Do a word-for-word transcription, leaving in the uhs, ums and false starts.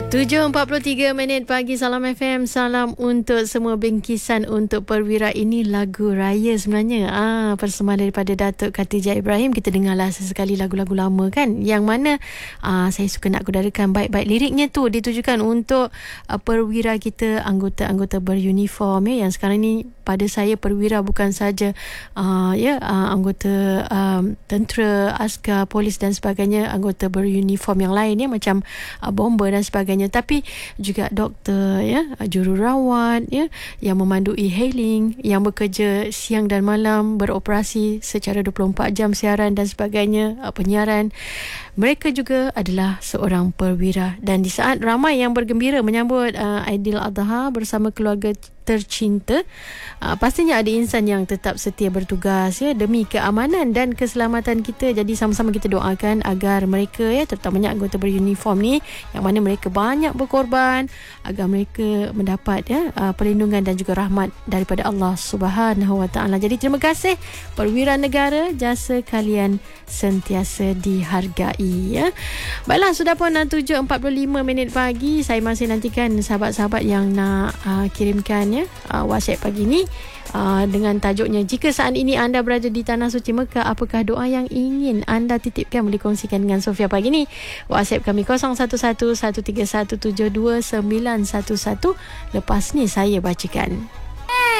tujuh empat puluh tiga minit pagi. Salam F M. Salam untuk semua bingkisan untuk perwira. Ini lagu raya sebenarnya. Ah, persembahan daripada Datuk Khatijah Ibrahim. Kita dengarlah sesekali lagu-lagu lama kan. Yang mana ah, saya suka nak kudarakan baik-baik. Liriknya tu ditujukan untuk ah, perwira kita, anggota-anggota beruniform ya. Yang sekarang ni pada saya perwira bukan saja ah, ya ah, anggota ah, tentera, askar, polis dan sebagainya, anggota beruniform yang lain ya, macam ah, bomber dan sebagainya, tapi juga doktor ya, jururawat ya, yang memandu e-hailing, yang bekerja siang dan malam, beroperasi secara dua puluh empat jam, siaran dan sebagainya, penyiaran. Mereka juga adalah seorang perwira. Dan di saat ramai yang bergembira menyambut uh, Aidiladha bersama keluarga tercinta, uh, pastinya ada insan yang tetap setia bertugas ya, demi keamanan dan keselamatan kita. Jadi sama-sama kita doakan agar mereka ya, terutamanya anggota beruniform ni, yang mana mereka banyak berkorban, agar mereka mendapat ya uh, perlindungan dan juga rahmat daripada Allah Subhanahu Wa Taala. Jadi terima kasih perwira negara, jasa kalian sentiasa dihargai ya. Baiklah, sudah pun tujuh empat puluh lima minit pagi. Saya masih nantikan sahabat-sahabat yang nak uh, kirimkan ya uh, WhatsApp pagi ni uh, dengan tajuknya, jika saat ini anda berada di Tanah Suci Mekah, apakah doa yang ingin anda titipkan? Boleh kongsikan dengan Sofia pagi ni. WhatsApp kami kosong satu satu satu tiga satu tujuh dua sembilan satu satu. Lepas ni saya bacakan.